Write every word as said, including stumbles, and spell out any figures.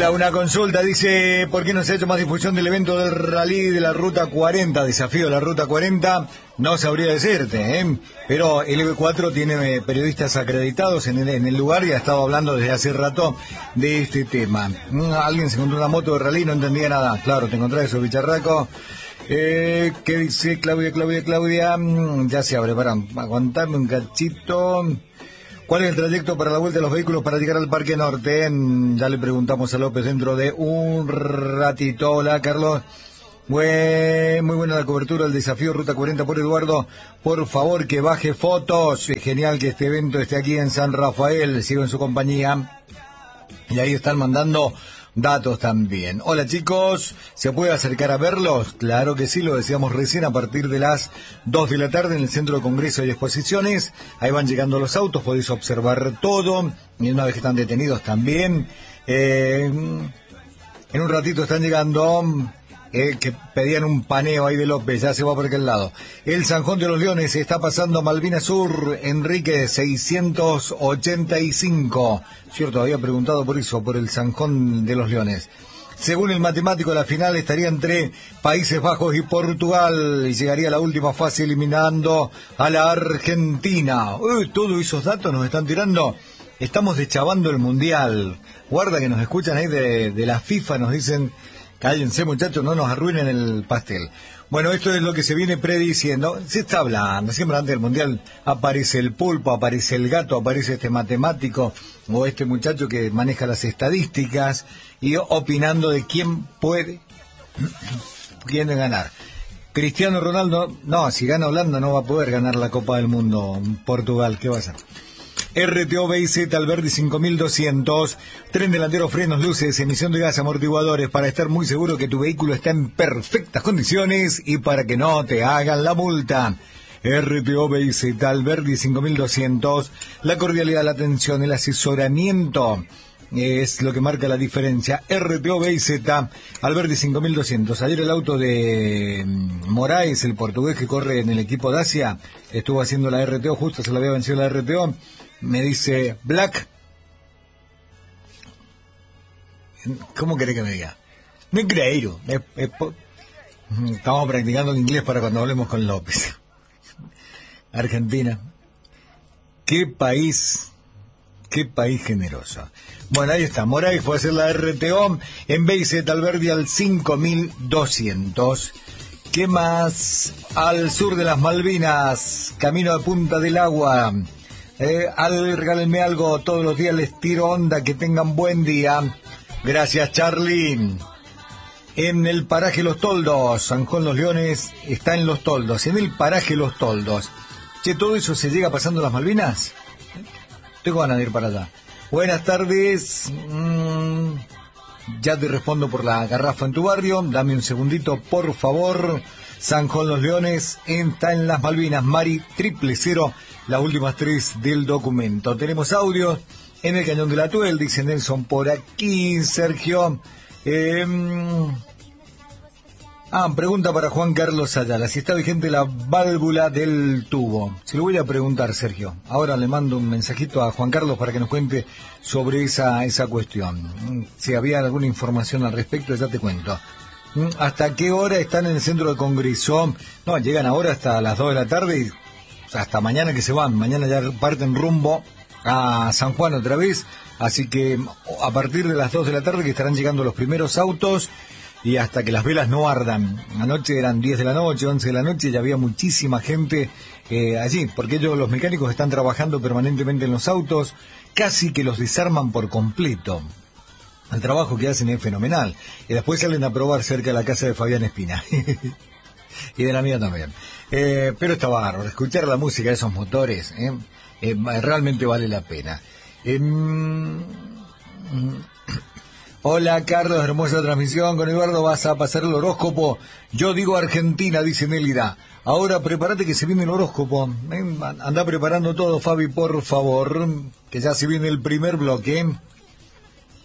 Hola, una consulta, dice, ¿por qué no se ha hecho más difusión del evento del rally de la Ruta cuarenta, desafío de la Ruta cuarenta? No sabría decirte, ¿eh? Pero el E B cuatro tiene eh, periodistas acreditados en el, en el lugar y ha estado hablando desde hace rato de este tema. Mm, Alguien se encontró una moto de rally y no entendía nada. Claro, te encontrás eso, bicharraco. Eh, ¿Qué dice Claudia, Claudia, Claudia? Mm, ya se abre, para aguantarme un cachito. ¿Cuál es el trayecto para la vuelta de los vehículos para llegar al Parque Norte? Ya le preguntamos a López dentro de un ratito. Hola, Carlos. Muy, muy buena la cobertura del desafío Ruta cuarenta por Eduardo. Por favor, que baje fotos. Es genial que este evento esté aquí en San Rafael. Sigo en su compañía. Y ahí están mandando datos también. Hola, chicos, ¿se puede acercar a verlos? Claro que sí, lo decíamos recién, a partir de las dos de la tarde en el Centro de Congreso y Exposiciones. Ahí van llegando los autos, podéis observar todo, y una vez que están detenidos también. Eh, en un ratito están llegando, eh, que pedían un paneo ahí de López, ya se va por aquel lado. El Zanjón de los Leones está pasando a Malvinas Sur, Enrique seiscientos ochenta y cinco. Cierto, había preguntado por eso, por el Zanjón de los Leones. Según el matemático, la final estaría entre Países Bajos y Portugal, y llegaría a la última fase eliminando a la Argentina. Uy, todos esos datos nos están tirando. Estamos deschavando el Mundial. Guarda que nos escuchan ahí de, de la FIFA, nos dicen: cállense, muchachos, no nos arruinen el pastel. Bueno, esto es lo que se viene prediciendo. Se está hablando, siempre antes del Mundial aparece el pulpo, aparece el gato, aparece este matemático o este muchacho que maneja las estadísticas y opinando de quién puede, quién debe ganar. Cristiano Ronaldo, no, si gana Holanda no va a poder ganar la Copa del Mundo. Portugal, ¿qué va a hacer? R T O B I Z Alberdi cinco mil doscientos, tren delantero, frenos, luces, emisión de gas, amortiguadores, para estar muy seguro que tu vehículo está en perfectas condiciones y para que no te hagan la multa. R T O B I Z Alberdi cinco mil doscientos, la cordialidad, la atención, el asesoramiento es lo que marca la diferencia. R T O B I Z Alberdi cinco mil doscientos. Ayer el auto de Moraes, el portugués que corre en el equipo de Asia, estuvo haciendo la R T O, justo se le había vencido la R T O. Me dice: Black, ¿cómo querés que me diga? Negreiro. Es, es, estamos practicando el inglés para cuando hablemos con López. Argentina. Qué país, qué país generoso. Bueno, ahí está. Moraes fue a hacer la R T O en B I Z Alberdi al cinco mil doscientos. ¿Qué más? Al sur de las Malvinas, camino de Punta del Agua. Eh, al regálenme algo, todos los días les tiro onda, que tengan buen día. Gracias, Charly. En el paraje Los Toldos, San Juan Los Leones está en Los Toldos, en el paraje Los Toldos. Che, ¿todo eso se llega pasando las Malvinas? Tengo ganas de ir para allá. Buenas tardes. Mm, ya te respondo por la garrafa en tu barrio. Dame un segundito, por favor. San Juan Los Leones está en las Malvinas. Mari, triple cero, las últimas tres del documento. Tenemos audios en el Cañón de la Tuel, dice Nelson por aquí. Sergio. Eh, ah, pregunta para Juan Carlos Ayala: si está vigente la válvula del tubo. Se lo voy a preguntar, Sergio. Ahora le mando un mensajito a Juan Carlos para que nos cuente sobre esa, esa cuestión. Si había alguna información al respecto, ya te cuento. ¿Hasta qué hora están en el centro de Congreso? No, llegan ahora hasta las dos de la tarde y hasta mañana que se van. Mañana ya parten rumbo a San Juan otra vez. Así que a partir de las dos de la tarde que estarán llegando los primeros autos y hasta que las velas no ardan. Anoche eran diez de la noche, once de la noche, y había muchísima gente eh, allí, porque ellos, los mecánicos, están trabajando permanentemente en los autos, casi que los desarman por completo. El trabajo que hacen es fenomenal. Y después salen a probar cerca de la casa de Fabián Espina. Y de la mía también. Eh, pero está bárbaro. Escuchar la música de esos motores eh, eh, realmente vale la pena. Eh, Hola, Carlos, hermosa transmisión. Con Eduardo vas a pasar el horóscopo. Yo digo Argentina, dice Nélida. Ahora prepárate que se viene el horóscopo. Eh, anda preparando todo, Fabi, por favor. Que ya se viene el primer bloque.